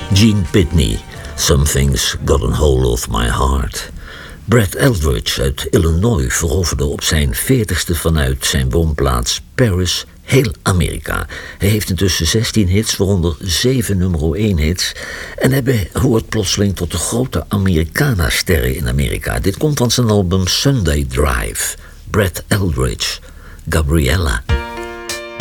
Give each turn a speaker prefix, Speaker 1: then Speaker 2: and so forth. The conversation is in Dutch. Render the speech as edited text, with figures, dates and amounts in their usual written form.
Speaker 1: Gene Pitney, Something's Got a Hold of My Heart. Brad Eldridge uit Illinois veroverde op zijn 40ste vanuit zijn woonplaats Paris heel Amerika. Hij heeft intussen 16 hits, waaronder 7 nummer 1 hits. En hij behoort plotseling tot de grote Americana-sterren in Amerika. Dit komt van zijn album Sunday Drive. Brad Eldridge, Gabriella.